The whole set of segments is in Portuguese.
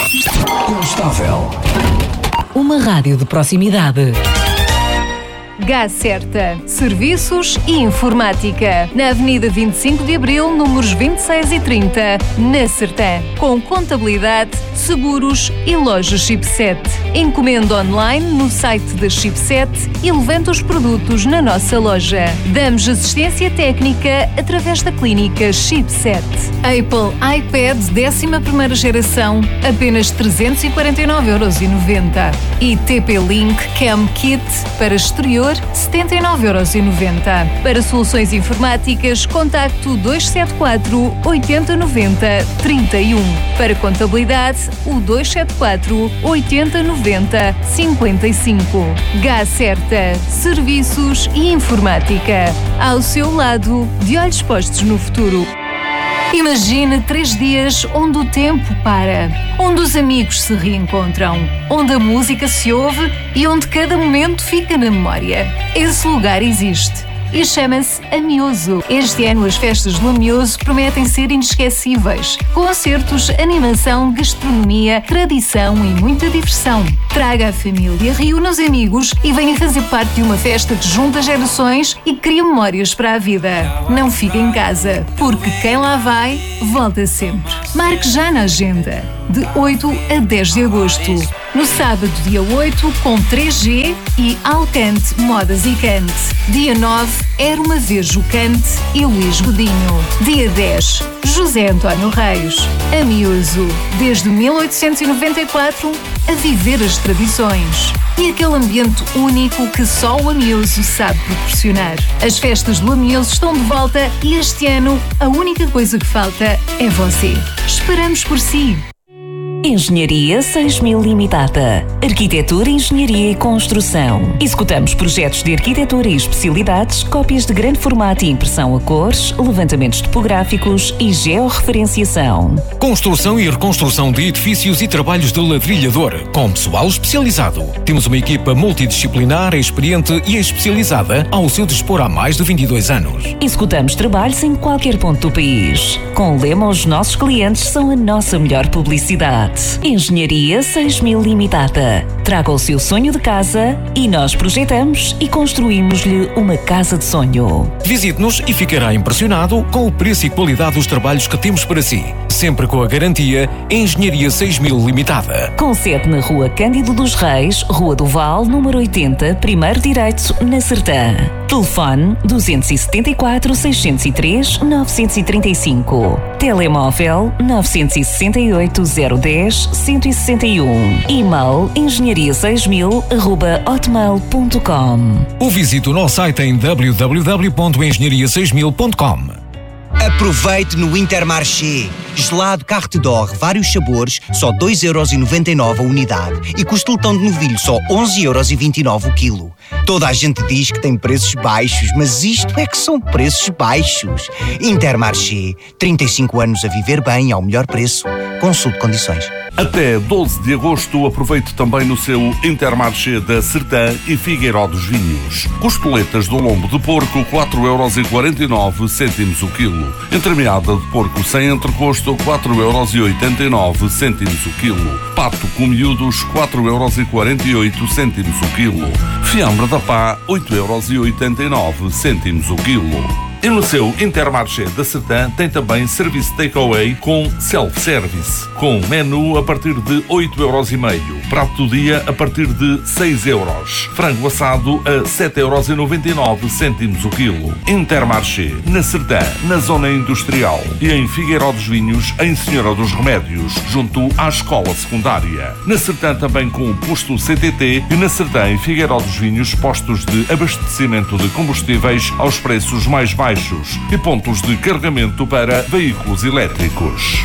Instável. Uma rádio de proximidade. Gás Certa. Serviços e informática. Na Avenida 25 de Abril, números 26 e 30, na Sertã. Com contabilidade, seguros e loja Chipset. Encomenda online no site da Chipset e levanta os produtos na nossa loja. Damos assistência técnica através da clínica Chipset. Apple iPad 11ª geração, apenas 349,90€. E TP-Link Cam Kit para exterior, 79,90€. Para soluções informáticas, contacto 274 80 90 31. Para contabilidade, o 274 80 90 55. Gás Certa. Serviços e informática. Ao seu lado, de olhos postos no futuro. Imagine 3 dias onde o tempo para, onde os amigos se reencontram, onde a música se ouve e onde cada momento fica na memória. Esse lugar existe e chama-se Amioso. Este ano as festas do Amioso prometem ser inesquecíveis. Concertos, animação, gastronomia, tradição e muita diversão. Traga a família, reúna os amigos e venha fazer parte de uma festa que junta gerações e cria memórias para a vida. Não fique em casa, porque quem lá vai, volta sempre. Marque já na agenda, de 8 a 10 de agosto. No sábado, dia 8, com 3G e Alcante Modas e Cante. Dia 9, Era Uma Vez o Cante e Luís Godinho. Dia 10, José António Reis. Amioso, desde 1894, a viver as tradições. E aquele ambiente único que só o Amioso sabe proporcionar. As festas do Amioso estão de volta e este ano a única coisa que falta é você. Esperamos por si. Engenharia 6000 Limitada. Arquitetura, Engenharia e Construção. Executamos projetos de arquitetura e especialidades, cópias de grande formato e impressão a cores, levantamentos topográficos e georreferenciação. Construção e reconstrução de edifícios e trabalhos de ladrilhador, com pessoal especializado. Temos uma equipa multidisciplinar, experiente e especializada ao seu dispor há mais de 22 anos. Executamos trabalhos em qualquer ponto do país. Com o lema, os nossos clientes são a nossa melhor publicidade. Engenharia 6000 Limitada. Traga o seu sonho de casa e nós projetamos e construímos-lhe uma casa de sonho. Visite-nos e ficará impressionado com o preço e qualidade dos trabalhos que temos para si. Sempre com a garantia Engenharia 6000 Limitada. Com sede na Rua Cândido dos Reis, Rua do Val, número 80, primeiro direito, na Sertã. Telefone 274 603 935. Telemóvel 968 010 161. E-mail engenharia6000@hotmail.com. Ou visite o nosso site em www.engenharia6000.com. Aproveite no Intermarché. Gelado Carte d'Or, vários sabores, só 2,99€ a unidade. E costeletão de novilho, só 11,29€ o quilo. Toda a gente diz que tem preços baixos, mas isto é que são preços baixos. Intermarché, 35 anos a viver bem ao melhor preço. Consulte condições. Até 12 de agosto, aproveite também no seu Intermarché da Sertã e Figueiró dos Vinhos. Costeletas do lombo de porco, 4,49€ o quilo. Entremeada de porco sem entrecosto, 4,89€ o quilo. Pato com miúdos, 4,48€ o quilo. Fiambre da pá, 8,89€ o quilo. E no seu Intermarché da Sertã tem também serviço takeaway com self-service, com menu a partir de 8,5€, prato do dia a partir de 6€, frango assado a 7,99€ o quilo. Intermarché, na Sertã, na zona industrial, e em Figueiró dos Vinhos, em Senhora dos Remédios, junto à escola secundária. Na Sertã também com o posto CTT e na Sertã e Figueiró dos Vinhos, postos de abastecimento de combustíveis aos preços mais baixos e pontos de carregamento para veículos elétricos.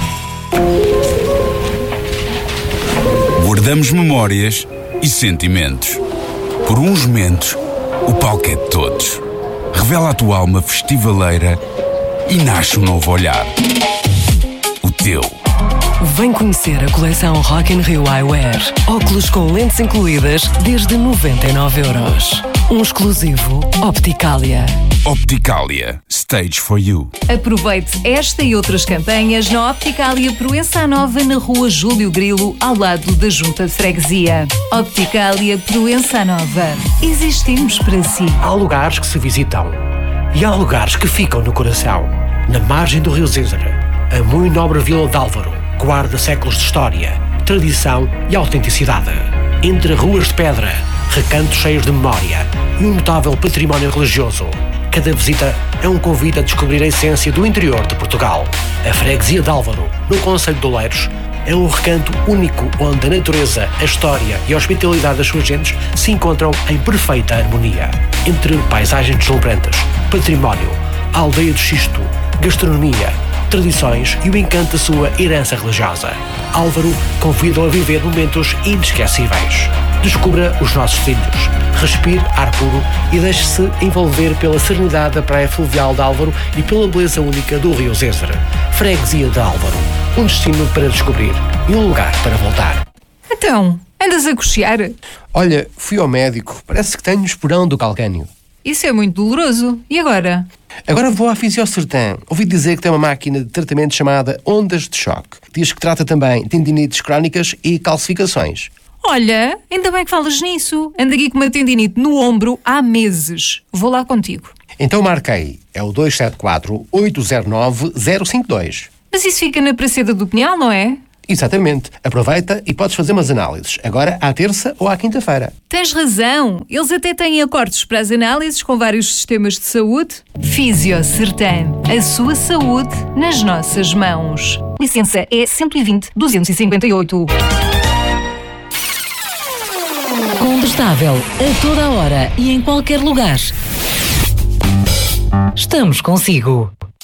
Guardamos memórias e sentimentos. Por uns momentos, o palco é de todos. Revela a tua alma festivaleira e nasce um novo olhar. O teu. Vem conhecer a coleção Rock in Rio Eyewear. Óculos com lentes incluídas desde 99€. Um exclusivo Opticalia. Opticalia. Stage for you. Aproveite esta e outras campanhas na Opticalia Proença Nova, na rua Júlio Grilo, ao lado da Junta de Freguesia. Opticalia Proença Nova. Existimos para si. Há lugares que se visitam e há lugares que ficam no coração. Na margem do Rio Zézere, a muito nobre Vila de Álvaro guarda séculos de história, tradição e autenticidade. Entre ruas de pedra, recantos cheios de memória e um notável património religioso, cada visita é um convite a descobrir a essência do interior de Portugal. A Freguesia de Álvaro, no concelho de Oleiros, é um recanto único onde a natureza, a história e a hospitalidade das suas gentes se encontram em perfeita harmonia. Entre paisagens deslumbrantes, património, a aldeia do Xisto, gastronomia, tradições e o encanto da sua herança religiosa, Álvaro convida-o a viver momentos inesquecíveis. Descubra os nossos trilhos, respire ar puro e deixe-se envolver pela serenidade da praia fluvial de Álvaro e pela beleza única do Rio Zézere. Freguesia de Álvaro, um destino para descobrir e um lugar para voltar. Então, andas a coxear? Olha, fui ao médico, parece que tenho esporão do calcânio. Isso é muito doloroso. E agora? Agora vou à Fisiocertã. Ouvi dizer que tem uma máquina de tratamento chamada ondas de choque. Diz que trata também tendinites crónicas e calcificações. Olha, ainda bem que falas nisso. Ando aqui com uma tendinite no ombro há meses. Vou lá contigo. Então marquei. É o 274-809-052. Mas isso fica na Praceda do Pinhal, não é? Exatamente. Aproveita e podes fazer umas análises. Agora à terça ou à quinta-feira. Tens razão. Eles até têm acordos para as análises com vários sistemas de saúde. Fisiocertan. A sua saúde nas nossas mãos. Licença é 120-258. Combustável a toda a hora e em qualquer lugar. Estamos consigo.